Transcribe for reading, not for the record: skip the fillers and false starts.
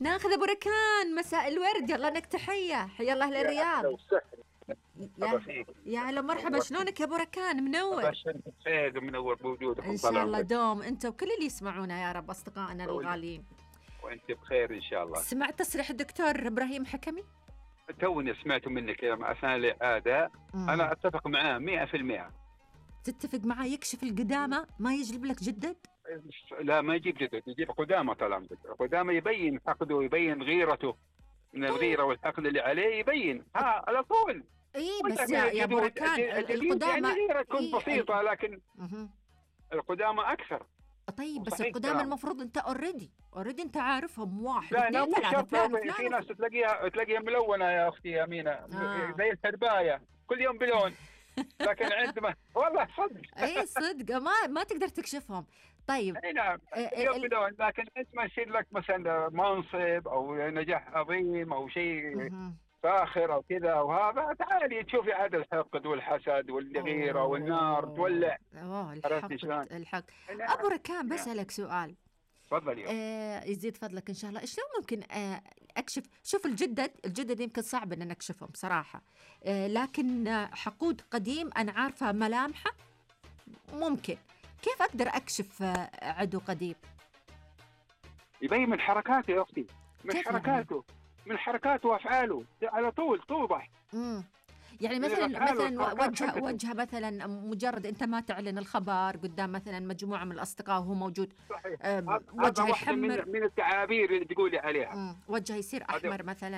ناخذ ابو ركان، مساء الورد، يلا لك تحيه، حيا الله للرياض. لو سحر يا يا هلا مرحبا، شلونك يا ابو ركان؟ منور. أبشرك بخير، منور بوجودكم ان طال شاء الله عمرك. دوم انت وكل اللي يسمعونا يا رب، اصدقائنا الغاليين. وانت بخير ان شاء الله. سمعت تصريح الدكتور ابراهيم حكمي؟ توني سمعت منك اثناء الاعاده. انا اتفق معاه 100%. تتفق معاه؟ يكشف القدامى، ما يجلب لك جدد؟ لا ما يجيب جدد، يجيب قدامى. طال عمرك قدامى يبين حقده ويبين غيرته، من الغيره والحقد اللي عليه يبين على طول. اي بس يا ابو ركان القدامى يعني غيره تكون بسيطه لكن القدامى اكثر. طيب بس القدامى المفروض انت اوريدي انت عارفهم، واحد لا اثنين مو ثلاثه شرط. فلان في ناس تلاقيها ملونه يا اختي امينه، زي الحربايه كل يوم بلون. لكن عندما والله صدق اي صدق ما تقدر تكشفهم. طيب اي نعم يوم بلون، لكن عندما يصير لك مثلا منصب او نجاح عظيم او شيء فاخر او كذا، وهذا تعالي تشوفي عاد الحقد والحسد والغيره والنار تولع. الحقد. ابو ركان بسألك سؤال. تفضلي. يزيد فضلك ان شاء الله. شلون ممكن اكشف؟ شوف الجدد يمكن صعب ان نكشفهم بصراحه، لكن حقود قديم انا عارفه ملامحه ممكن. كيف اقدر اكشف عدو قديم؟ يبين من حركاته يا اختي، من حركاته وافعاله على طول توضح. يعني مثلا وجهه مثلا، مجرد انت ما تعلن الخبر قدام مثلا مجموعه من الاصدقاء وهو موجود، صحيح. وجهه يحمر، من التعابير اللي تقولي عليها، وجهه يصير احمر مثلا.